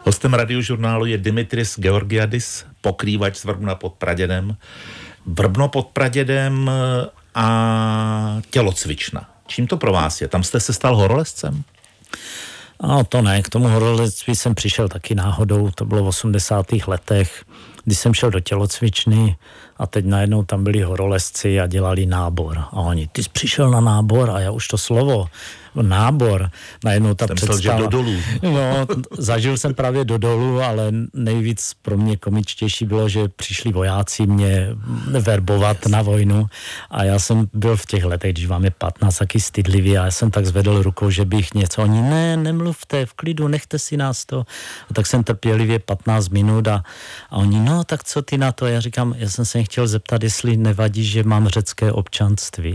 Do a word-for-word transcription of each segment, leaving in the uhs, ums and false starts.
Hostem Radiožurnálu je Dimitris Georgiadis, pokrývač z Vrbna pod Pradědem. Vrbno pod Pradědem a tělocvična. Čím to pro vás je? Tam jste se stal horolezcem? No to ne, k tomu horolezství jsem přišel taky náhodou, to bylo v osmdesátých letech, kdy jsem šel do tělocvičny a teď najednou tam byli horolezci a dělali nábor. A oni, ty jsi přišel na nábor a já už to slovo, nábor, najednou ta jsem představa. Myslel, že do dolů. No, zažil jsem právě do dolů, ale nejvíc pro mě komičtější bylo, že přišli vojáci mě verbovat yes. na vojnu a já jsem byl v těch letech, když vám je patnáct, taky stydlivý a já jsem tak zvedl rukou, že bych něco, oni ne, nemluvte, v klidu, nechte si nás to. A tak jsem trpělivě patnáct minut a, a oni, no tak co ty na to? Já říkám, já jsem se chtěl zeptat, jestli nevadí, že mám řecké občanství.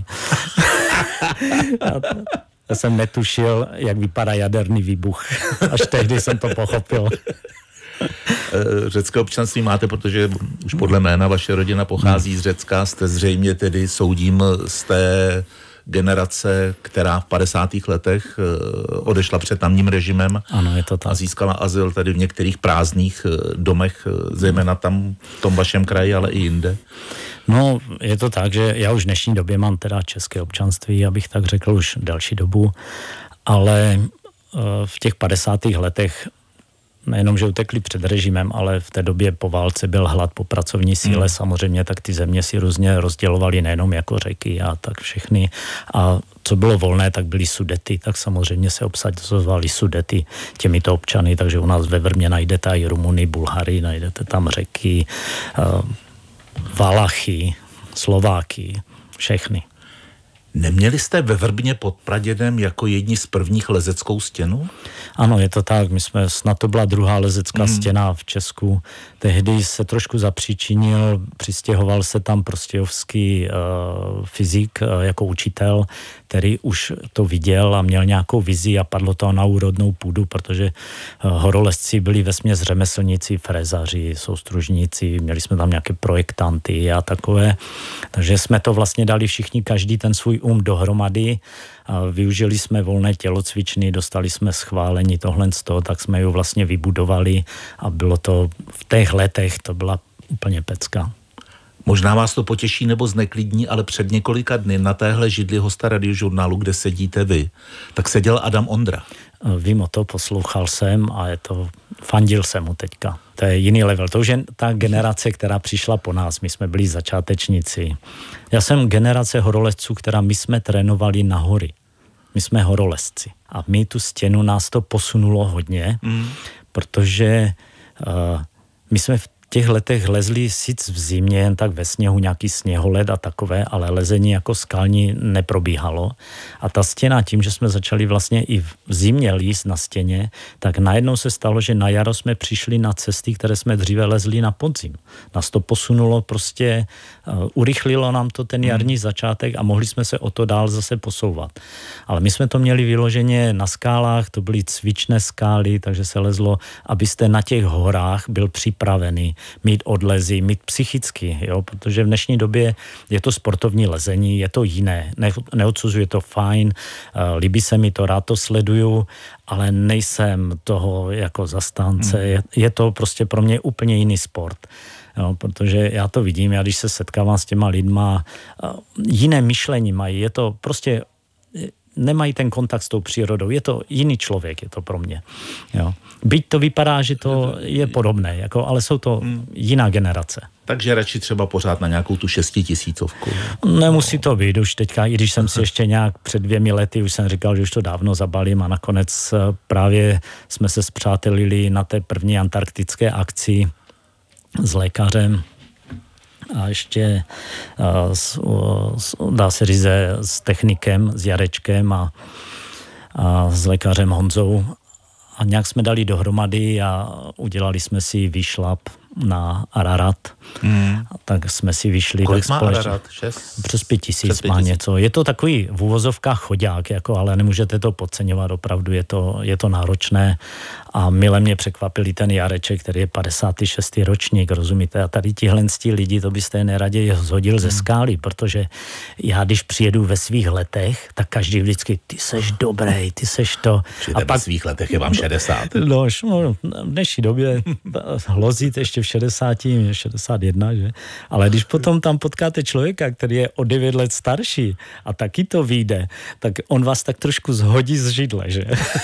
Já jsem netušil, jak vypadá jaderný výbuch. Až tehdy jsem to pochopil. Řecké občanství máte, protože už podle jména vaše rodina pochází z Řecka. Jste zřejmě tedy, soudím, z té generace, která v padesátých letech odešla před tamním režimem. Ano, je to tak. A získala azyl tady v některých prázdných domech, zejména tam v tom vašem kraji, ale i jinde. No, je to tak, že já už v dnešní době mám teda české občanství, abych tak řekl už delší dobu, ale v těch padesátých letech nejenom, že utekli před režimem, ale v té době po válce byl hlad po pracovní síle, hmm. samozřejmě, tak ty země si různě rozdělovaly nejenom jako řeky a tak všechny. A co bylo volné, tak byly Sudety, tak samozřejmě se obsazovaly Sudety těmito občany, takže u nás ve Vrmě najdete i Rumuny, Bulhary, najdete tam Řeky, Valachy, Slováky, všechny. Neměli jste ve Vrbně pod Pradědem jako jedni z prvních lezeckou stěnu? Ano, je to tak. My jsme, snad to byla druhá lezecká mm. stěna v Česku. Tehdy se trošku zapříčinil, přistěhoval se tam prostějovský uh, fyzik uh, jako učitel, který už to viděl a měl nějakou vizi a padlo to na úrodnou půdu, protože uh, horolezci byli vesměs řemeslníci, frézaři, soustružníci, měli jsme tam nějaké projektanty a takové. Takže jsme to vlastně dali všichni, každý ten svůj um dohromady a využili jsme volné tělocvičny, dostali jsme schválení tohle z toho, tak jsme ju vlastně vybudovali a bylo to v těch letech, to byla úplně pecka. Možná vás to potěší nebo zneklidní, ale před několika dny na téhle židli hosta Radiožurnálu, kde sedíte vy, tak seděl Adam Ondra. Vím o to, poslouchal jsem a je to, fandil jsem mu teďka. To je jiný level. To už je ta generace, která přišla po nás. My jsme byli začátečníci. Já jsem generace horolezců, která my jsme trénovali na hory. My jsme horolezci. A my tu stěnu nás to posunulo hodně, mm. protože uh, my jsme v těch letech lezli sice v zimě, jen tak ve sněhu, nějaký sněholed a takové, ale lezení jako skalní neprobíhalo. A ta stěna, tím, že jsme začali vlastně i v zimě líst na stěně, tak najednou se stalo, že na jaro jsme přišli na cesty, které jsme dříve lezli na podzim. Nás to posunulo prostě, uh, urychlilo nám to ten jarní začátek a mohli jsme se o to dál zase posouvat. Ale my jsme to měli vyloženě na skálách, to byly cvičné skály, takže se lezlo, abyste na těch horách byl připravený mít odlezy, mít psychicky, jo, protože v dnešní době je to sportovní lezení, je to jiné, ne, neodsuzuje to fajn, uh, líbí se mi to, rád to sleduju, ale nejsem toho jako zastánce, hmm. je, je to prostě pro mě úplně jiný sport. Jo, protože já to vidím, já když se setkávám s těma lidma, uh, jiné myšlení mají, je to prostě nemají ten kontakt s tou přírodou. Je to jiný člověk, je to pro mě. Jo. Byť to vypadá, že to je podobné, jako, ale jsou to jiná generace. Takže radši třeba pořád na nějakou tu šestitisícovku. Nemusí to být už teďka, i když jsem si ještě nějak před dvěmi lety, už jsem říkal, že už to dávno zabalím a nakonec právě jsme se spřátelili na té první antarktické akci s lékařem a ještě s, s, dá se říct s technikem, s Jarečkem a, a s lékařem Honzou. A nějak jsme dali dohromady a udělali jsme si výšlap na Ararat, hmm. tak jsme si vyšli. Kolik má společně. Ararat? Šest? Přes pět tisíc má něco. Je to takový v úvozovkách chodák, jako, ale nemůžete to podceňovat, opravdu je to, je to náročné a mile mě překvapili ten Jareček, který je padesátý šestý ročník, rozumíte? A tady tihle lidi, to byste neraději zhodil ze skály, protože já, když přijedu ve svých letech, tak každý vždycky, ty seš dobrý, ty seš to. A pak ve svých letech je vám šedesát. No, no v dnešní době hlozit ještě v šedesáti, šedesát jedna, že? Ale když potom tam potkáte člověka, který je o devět let starší a taky to vyjde, tak on vás tak trošku zhodí z židle, že?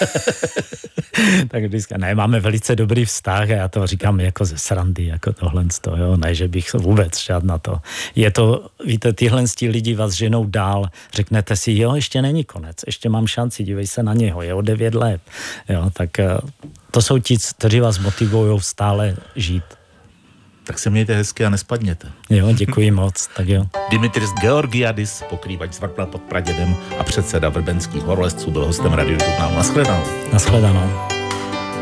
Tak vždycky, ne, máme velice dobrý vztah a já to říkám jako ze srandy, jako tohle, jo, ne, že bych vůbec šel na to. Je to, víte, tyhle lidi vás ženou dál, řeknete si, jo, ještě není konec, ještě mám šanci, dívej se na něho, je o devět let, jo, tak to jsou ti, kteří vás motivují stále žít. Tak se mějte hezky a nespadněte. Jo, děkuji moc, tak jo. Dimitris Georgiadis, pokrývač z Vrpna pod Pradědem a předseda vrbenských horolezců, byl hostem Radio Žurnálu. Naschledanou. Naschledanou.